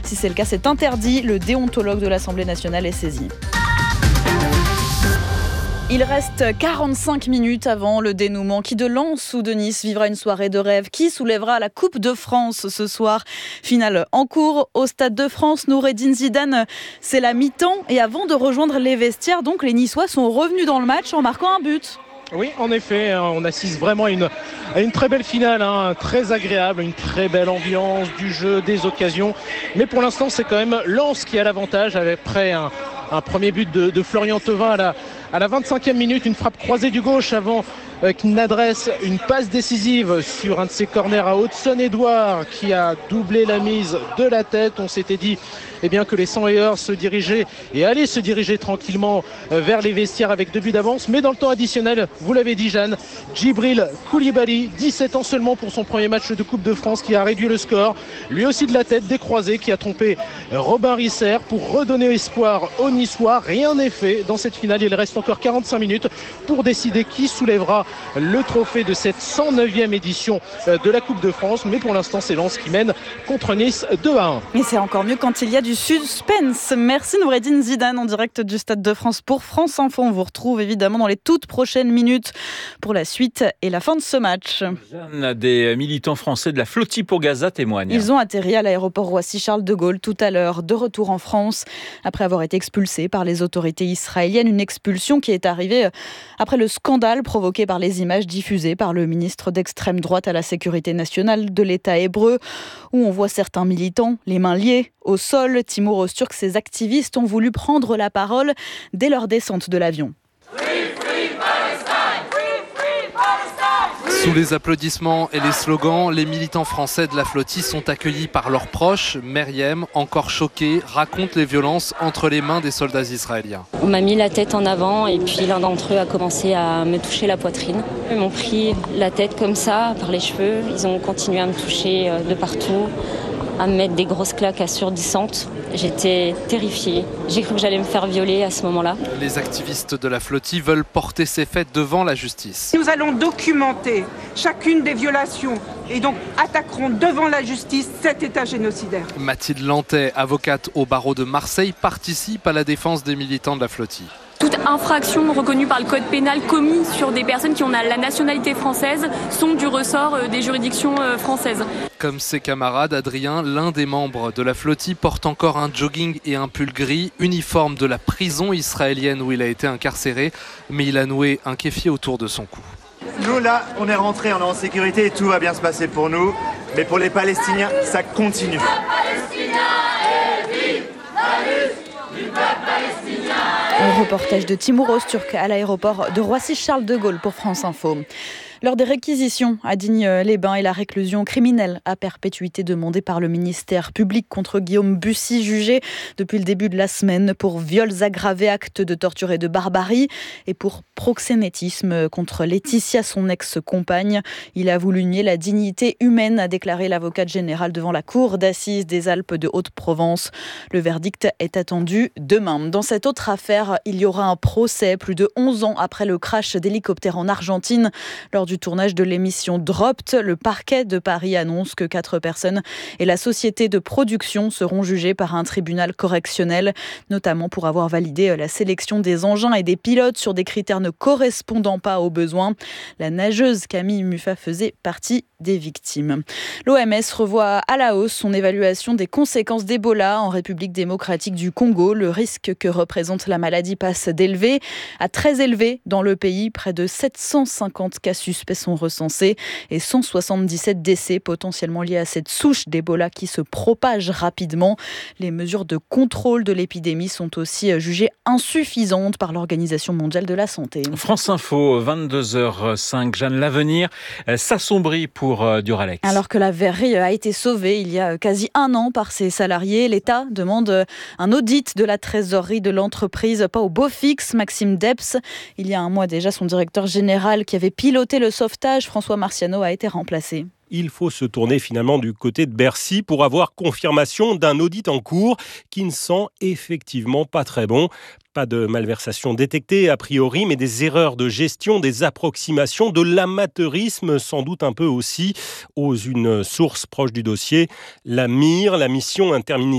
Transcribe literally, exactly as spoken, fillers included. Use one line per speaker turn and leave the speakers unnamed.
Si c'est le cas, c'est interdit. Le déontologue de l'Assemblée nationale est saisi. Il reste quarante-cinq minutes avant le dénouement. Qui de Lens ou de Nice vivra une soirée de rêve? Qui soulèvera la Coupe de France ce soir? Finale en cours au Stade de France. Noureddine Zidane, c'est la mi-temps. Et avant de rejoindre les vestiaires, donc, les Niçois sont revenus dans le match en marquant un but.
Oui, en effet, on assiste vraiment à une, à une très belle finale, hein, très agréable, une très belle ambiance du jeu, des occasions. Mais pour l'instant, c'est quand même Lens qui a l'avantage après un, un premier but de, de Florian Thauvin à la, à la vingt-cinquième minute, une frappe croisée du gauche avant euh, qu'il n'adresse une passe décisive sur un de ses corners à Hudson-Edouard qui a doublé la mise de la tête. On s'était dit eh bien, que les Sandheiers se dirigeaient et allaient se diriger tranquillement euh, vers les vestiaires avec deux buts d'avance. Mais dans le temps additionnel, vous l'avez dit Jeanne, Djibril Koulibaly, dix-sept ans seulement pour son premier match de Coupe de France, qui a réduit le score. Lui aussi de la tête, décroisé, qui a trompé Robin Risser pour redonner espoir aux Niçois. Rien n'est fait dans cette finale. Il reste encore quarante-cinq minutes pour décider qui soulèvera le trophée de cette cent neuvième édition de la Coupe de France. Mais pour l'instant, c'est Lens qui mène contre Nice deux à un.
Et c'est encore mieux quand il y a du suspense. Merci Noureddine Zidane en direct du Stade de France pour France Info. On vous retrouve évidemment dans les toutes prochaines minutes pour la suite et la fin de ce match.
Jeanne, des militants français de la flottille pour Gaza témoignent.
Ils ont atterri à l'aéroport Roissy-Charles de Gaulle tout à l'heure, de retour en France, après avoir été expulsés par les autorités israéliennes. Une expulsion qui est arrivée après le scandale provoqué par les images diffusées par le ministre d'extrême droite à la sécurité nationale de l'État hébreu, où on voit certains militants, les mains liées, au sol. Timur Öztürk, ces activistes ont voulu prendre la parole dès leur descente de l'avion.
Sous les applaudissements et les slogans, les militants français de la flottille sont accueillis par leurs proches. Meriem, encore choquée, raconte les violences entre les mains des soldats israéliens.
On m'a mis la tête en avant et puis l'un d'entre eux a commencé à me toucher la poitrine. Ils m'ont pris la tête comme ça, par les cheveux. Ils ont continué à me toucher de partout, à me mettre des grosses claques assourdissantes. J'étais terrifiée. J'ai cru que j'allais me faire violer à ce moment-là.
Les activistes de la flottille veulent porter ces faits devant la justice.
Nous allons documenter chacune des violations et donc attaquerons devant la justice cet État génocidaire.
Mathilde Lantais, avocate au barreau de Marseille, participe à la défense des militants de la flottille.
Toute infraction reconnue par le code pénal commis sur des personnes qui ont la nationalité française sont du ressort des juridictions françaises.
Comme ses camarades, Adrien, l'un des membres de la flottille, porte encore un jogging et un pull gris, uniforme de la prison israélienne où il a été incarcéré, mais il a noué un kéfier autour de son cou.
Nous là, on est rentrés, on est en sécurité et tout va bien se passer pour nous, mais pour les Palestiniens, ça continue.
Un reportage de Timur Öztürk à l'aéroport de Roissy-Charles de Gaulle pour France Info. Lors des réquisitions à Digne-les-Bains et la réclusion criminelle à perpétuité demandée par le ministère public contre Guillaume Bussy, jugé depuis le début de la semaine pour viols aggravés, actes de torture et de barbarie, et pour proxénétisme contre Laetitia, son ex-compagne. Il a voulu nier la dignité humaine, a déclaré l'avocate générale devant la cour d'assises des Alpes de Haute-Provence. Le verdict est attendu demain. Dans cette autre affaire, il y aura un procès plus de onze ans après le crash d'hélicoptère en Argentine. Lors du tournage de l'émission Dropped, le parquet de Paris annonce que quatre personnes et la société de production seront jugées par un tribunal correctionnel, notamment pour avoir validé la sélection des engins et des pilotes sur des critères ne correspondant pas aux besoins. La nageuse Camille Muffat faisait partie des victimes. L'O M S revoit à la hausse son évaluation des conséquences d'Ebola en République démocratique du Congo. Le risque que représente la maladie passe d'élevé à très élevé dans le pays. Près de sept cent cinquante cas suspects sont recensés et cent soixante-dix-sept décès potentiellement liés à cette souche d'Ebola qui se propage rapidement. Les mesures de contrôle de l'épidémie sont aussi jugées insuffisantes par l'Organisation mondiale de la santé.
France Info, vingt-deux heures cinq. Jeanne, l'avenir s'assombrit pour Duralex.
Alors que la verrerie a été sauvée il y a quasi un an par ses salariés, l'État demande un audit de la trésorerie de l'entreprise, pas au beau fixe. Maxime Debs, il y a un mois déjà, son directeur général qui avait piloté le sauvetage, François Marciano, a été remplacé.
Il faut se tourner finalement du côté de Bercy pour avoir confirmation d'un audit en cours qui ne sent effectivement pas très bon. Pas de malversation détectée a priori, mais des erreurs de gestion, des approximations, de l'amateurisme sans doute un peu aussi, ose une source proche du dossier. La M I R, la mission interministérielle